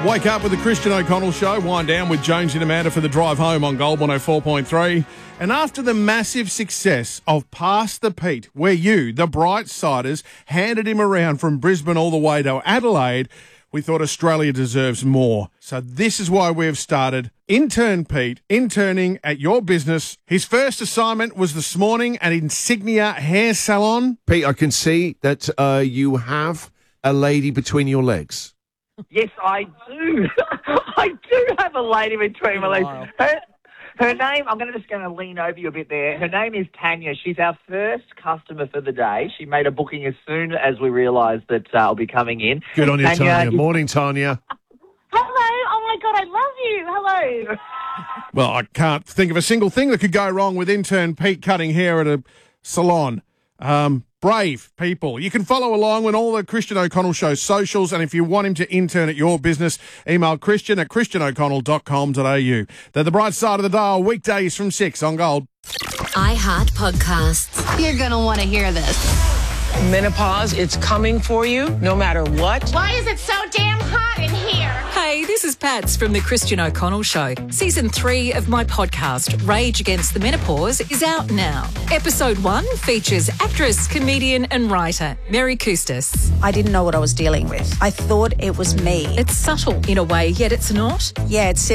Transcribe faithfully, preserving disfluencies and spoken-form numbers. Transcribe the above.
Wake up with the Christian O'Connell Show. Wind down with Jones and Amanda for the drive home on Gold one oh four point three. And after the massive success of Pass the Pete, where you, the Brightsiders, handed him around from Brisbane all the way to Adelaide, we thought Australia deserves more. So this is why we have started Intern Pete, interning at your business. His first assignment was this morning at Insignia Hair Salon. Pete, I can see that uh, you have a lady between your legs. Yes, I do. I do have a lady between my legs. Her, her name, I'm gonna just going to lean over you a bit there. Her name is Tanya. She's our first customer for the day. She made a booking as soon as we realised that uh, I'll be coming in. Good on you, Tanya. Tanya. Morning, Tanya. Hello. Oh, my God, I love you. Hello. Well, I can't think of a single thing that could go wrong with Intern Pete cutting hair at a salon. Um, brave people. You can follow along on all the Christian O'Connell Show socials, and if you want him to intern at your business, email christian at christian o'connell dot com dot a u. They're the bright side of the dial, weekdays from six on Gold. iHeart Podcasts. You're going to want to hear this. Menopause, it's coming for you no matter what. Why is it so damn hot in here? Hey, this is Pats from the Christian O'Connell Show. Season three of my podcast, Rage Against the Menopause, is out now. Episode one features actress, comedian and writer Mary Kustis. I didn't know what I was dealing with. I thought it was me. It's subtle in a way, yet it's not. Yeah, it's